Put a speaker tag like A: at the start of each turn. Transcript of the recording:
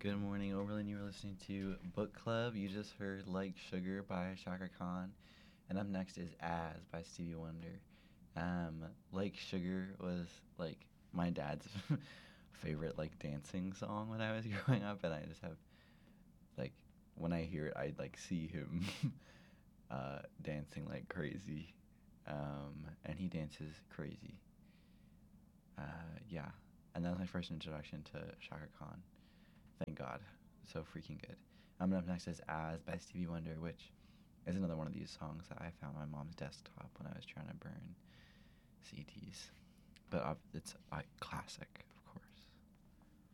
A: Good morning, Oberlin. You were listening to Book Club. You just heard Like Sugar by Shaka Khan. And up next is As by Stevie Wonder. Like Sugar was like my dad's favorite like dancing song when I was growing up, and I just have like when I hear it, I like see him dancing like crazy, and he dances crazy. Yeah, and that was my first introduction to Shaka Khan. Thank God. So freaking good. Up next is As by Stevie Wonder, which is another one of these songs that I found on my mom's desktop when I was trying to burn CDs. But it's a classic,